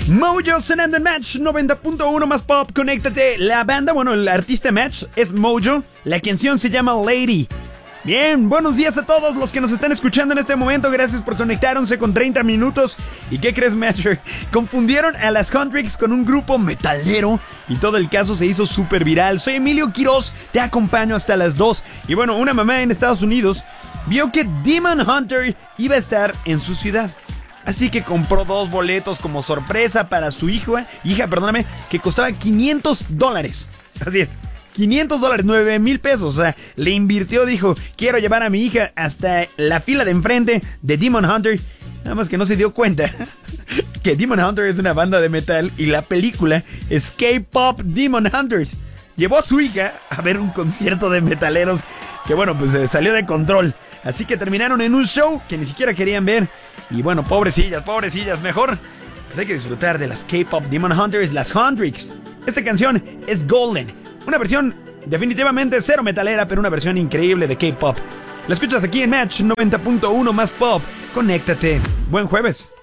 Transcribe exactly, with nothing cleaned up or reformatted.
Mojo sonando en Match noventa punto uno más pop, conéctate. La banda, bueno, el artista Match es Mojo. La canción se llama Lady. Bien, buenos días a todos los que nos están escuchando en este momento. Gracias por conectar, once con treinta minutos. ¿Y qué crees, Matcher? Confundieron a las Huntrix con un grupo metalero y todo el caso se hizo súper viral. Soy Emilio Quiroz, te acompaño hasta las dos. Y bueno, una mamá en Estados Unidos vio que Demon Hunter iba a estar en su ciudad. Así que compró dos boletos como sorpresa para su hija, hija, perdóname, que costaba quinientos dólares. Así es, quinientos dólares, nueve mil pesos. O sea, le invirtió, dijo, quiero llevar a mi hija hasta la fila de enfrente de Demon Hunter. Nada más que no se dio cuenta que Demon Hunter es una banda de metal y la película es K-Pop Demon Hunters. Llevó a su hija a ver un concierto de metaleros que, bueno, pues eh, salió de control. Así que terminaron en un show que ni siquiera querían ver. Y bueno, pobrecillas, pobrecillas, mejor pues hay que disfrutar de las K-Pop Demon Hunters, las Huntrix. Esta canción es Golden, una versión definitivamente cero metalera, pero una versión increíble de K-Pop. La escuchas aquí en Match noventa punto uno más pop. Conéctate. Buen jueves.